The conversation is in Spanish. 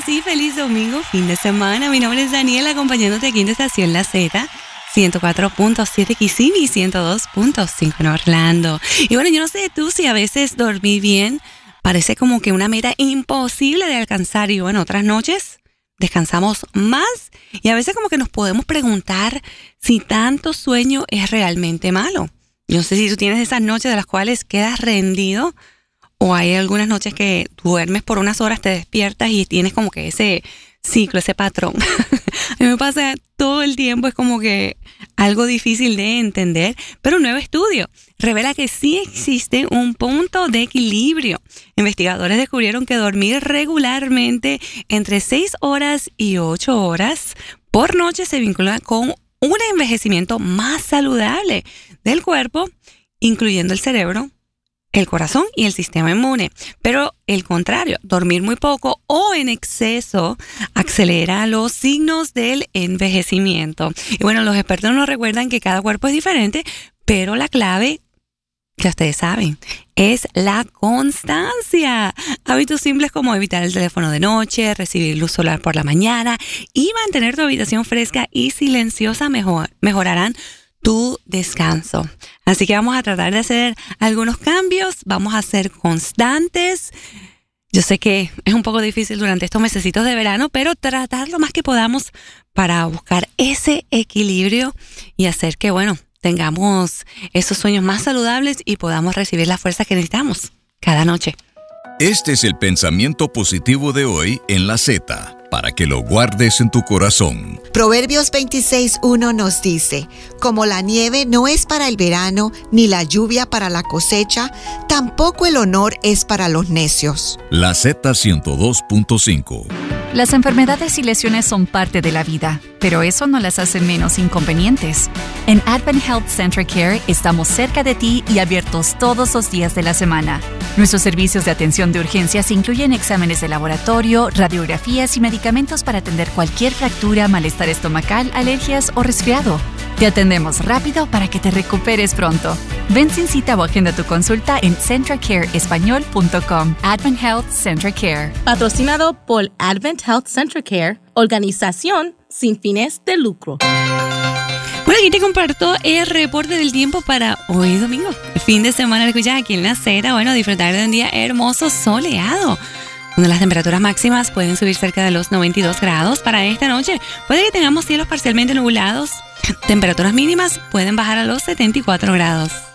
días y feliz domingo, fin de semana. Mi nombre es Daniela, acompañándote aquí en Estación La Z, 104.7 Kissimmee, 102.5 en Orlando. Y bueno, yo no sé tú si a veces dormir bien parece como que una meta imposible de alcanzar. Y bueno, otras noches descansamos más y a veces como que nos podemos preguntar si tanto sueño es realmente malo. Yo no sé si tú tienes esas noches de las cuales quedas rendido o hay algunas noches que duermes por unas horas, te despiertas y tienes como que ese ciclo, ese patrón. A mí me pasa todo el tiempo, es como que algo difícil de entender, pero un nuevo estudio revela que sí existe un punto de equilibrio. Investigadores descubrieron que dormir regularmente entre 6 horas y 8 horas por noche se vincula con un envejecimiento más saludable del cuerpo, incluyendo el cerebro, el corazón y el sistema inmune. Pero el contrario, dormir muy poco o en exceso acelera los signos del envejecimiento. Y bueno, los expertos nos recuerdan que cada cuerpo es diferente, pero la clave, que ustedes saben, es la constancia. Hábitos simples como evitar el teléfono de noche, recibir luz solar por la mañana y mantener tu habitación fresca y silenciosa mejorarán tu descanso. Así que vamos a tratar de hacer algunos cambios, vamos a ser constantes. Yo sé que es un poco difícil durante estos mesecitos de verano, pero tratar lo más que podamos para buscar ese equilibrio y hacer que, bueno, tengamos esos sueños más saludables y podamos recibir la fuerza que necesitamos cada noche. Este es el pensamiento positivo de hoy en La Z, para que lo guardes en tu corazón. Proverbios 26:1 nos dice: como la nieve no es para el verano, ni la lluvia para la cosecha, tampoco el honor es para los necios. La Z 102.5. Las enfermedades y lesiones son parte de la vida, pero eso no las hace menos inconvenientes. En Advent Health Central Care estamos cerca de ti y abiertos todos los días de la semana. Nuestros servicios de atención de urgencias incluyen exámenes de laboratorio, radiografías y medicamentos para atender cualquier fractura, malestar estomacal, alergias o resfriado. Te atendemos rápido para que te recuperes pronto. Ven sin cita o agenda tu consulta en centracareespañol.com. Advent Health Central Care. Patrocinado por Advent Health Central Care, organización sin fines de lucro. Bueno, aquí te comparto el reporte del tiempo para hoy domingo. El fin de semana lo escuchas aquí en La Z. Bueno, disfrutar de un día hermoso, soleado, donde las temperaturas máximas pueden subir cerca de los 92 grados. Para esta noche puede que tengamos cielos parcialmente nublados. Temperaturas mínimas pueden bajar a los 74 grados.